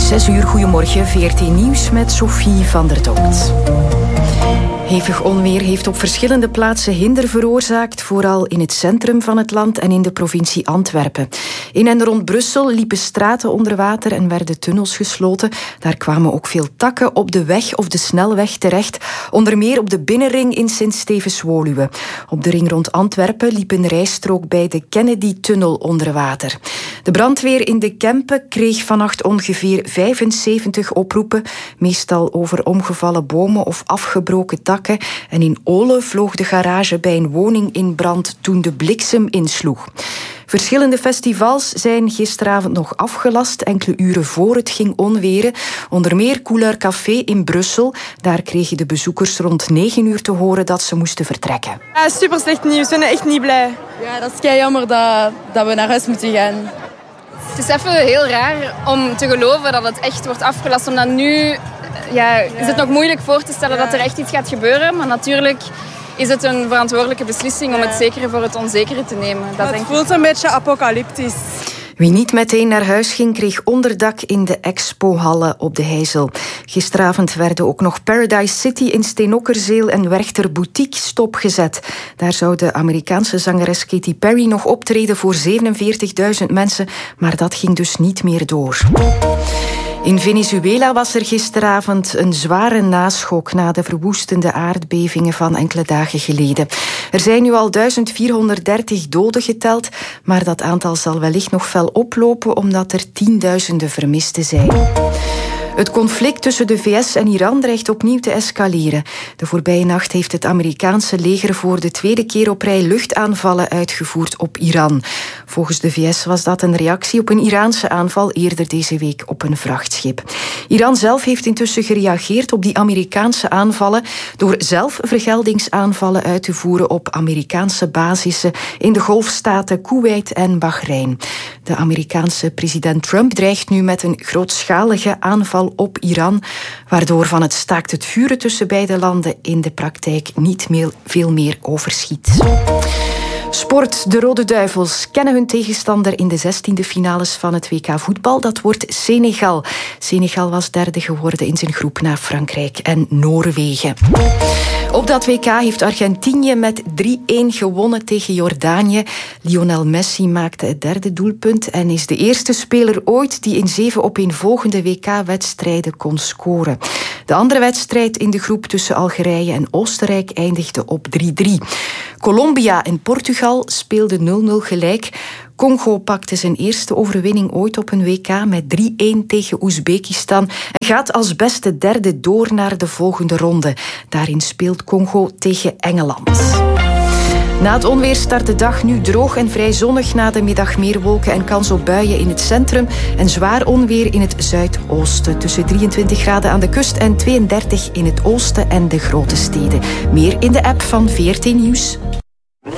6 uur, goedemorgen, VRT Nieuws met Sophie van der Togt. Hevig onweer heeft op verschillende plaatsen hinder veroorzaakt, vooral in het centrum van het land en in de provincie Antwerpen. In en rond Brussel liepen straten onder water en werden tunnels gesloten. Daar kwamen ook veel takken op de weg of de snelweg terecht, onder meer op de binnenring in Sint-Stevens-Woluwe. Op de ring rond Antwerpen liep een rijstrook bij de Kennedy-tunnel onder water. De brandweer in de Kempen kreeg vannacht ongeveer 75 oproepen, meestal over omgevallen bomen of afgebroken takken. En in Ole vloog de garage bij een woning in brand toen de bliksem insloeg. Verschillende festivals zijn gisteravond nog afgelast, enkele uren voor het ging onweren. Onder meer Couleur Café in Brussel. Daar kregen de bezoekers rond 9 uur te horen dat ze moesten vertrekken. Ja, super slecht nieuws. We zijn echt niet blij. Ja, dat is kei jammer dat we naar huis moeten gaan. Het is even heel raar om te geloven dat het echt wordt afgelast. Omdat nu is het nog moeilijk voor te stellen dat er echt iets gaat gebeuren. Maar natuurlijk is het een verantwoordelijke beslissing om het zekere voor het onzekere te nemen. Het voelt een beetje apocalyptisch. Wie niet meteen naar huis ging, kreeg onderdak in de expohallen op de Heijzel. Gisteravond werden ook nog Paradise City in Steenokkerzeel en Werchter Boutique stopgezet. Daar zou de Amerikaanse zangeres Katy Perry nog optreden voor 47.000 mensen, maar dat ging dus niet meer door. In Venezuela was er gisteravond een zware naschok na de verwoestende aardbevingen van enkele dagen geleden. Er zijn nu al 1430 doden geteld, maar dat aantal zal wellicht nog fel oplopen omdat er tienduizenden vermisten zijn. Het conflict tussen de VS en Iran dreigt opnieuw te escaleren. De voorbije nacht heeft het Amerikaanse leger voor de tweede keer op rij luchtaanvallen uitgevoerd op Iran. Volgens de VS was dat een reactie op een Iraanse aanval eerder deze week op een vrachtschip. Iran zelf heeft intussen gereageerd op die Amerikaanse aanvallen door zelf vergeldingsaanvallen uit te voeren op Amerikaanse basissen in de golfstaten Kuwait en Bahrein. De Amerikaanse president Trump dreigt nu met een grootschalige aanval op Iran, waardoor van het staakt het vuren tussen beide landen in de praktijk niet veel meer overschiet. Sport. De Rode Duivels kennen hun tegenstander in de 16e finales van het WK voetbal. Dat wordt Senegal. Senegal was derde geworden in zijn groep na Frankrijk en Noorwegen. Op dat WK heeft Argentinië met 3-1 gewonnen tegen Jordanië. Lionel Messi maakte het derde doelpunt en is de eerste speler ooit die in 7 opeenvolgende WK-wedstrijden kon scoren. De andere wedstrijd in de groep tussen Algerije en Oostenrijk eindigde op 3-3. Colombia en Portugal speelden 0-0 gelijk. Congo pakte zijn eerste overwinning ooit op een WK met 3-1 tegen Oezbekistan en gaat als beste derde door naar de volgende ronde. Daarin speelt Congo tegen Engeland. Na het onweer start de dag nu droog en vrij zonnig. Na de middag meer wolken en kans op buien in het centrum en zwaar onweer in het zuidoosten. Tussen 23 graden aan de kust en 32 in het oosten en de grote steden. Meer in de app van VRT Nieuws.